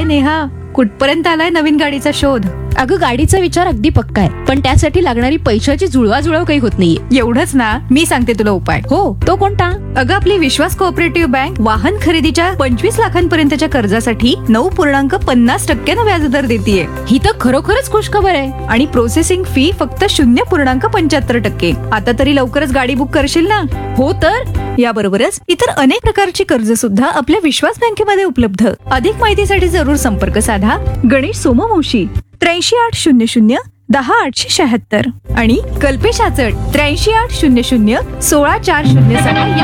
नेहा, कुठपर्यंत आलाय नवीन गाडीचा शोध? अगं, गाडीचा विचार अगदी पक्का आहे, पण त्यासाठी लागणारी पैशाची जुळवाजुळव काही होत नाहीये. एवढंच ना, मी सांगते तुला उपाय. हो, तो कोणता? अगं, आपली विश्वास कोऑपरेटिव्ह बँक वाहन खरेदीच्या 25 लाखांपर्यंतच्या कर्जासाठी 9.50% व्याजदर देतीये. ही तर खरोखरच खुशखबर आहे. आणि प्रोसेसिंग फी फक्त 0.75%. आता तरी लवकरच गाडी बुक करशील ना? हो तर. याबरोबरच इतर अनेक प्रकारची कर्ज सुद्धा आपल्या विश्वास बँकेमध्ये उपलब्ध. अधिक माहितीसाठी जरूर संपर्क साधा गणेश सोमवंशी 83 800 10 876 आणि कल्पेश आचट 83 800 16 406.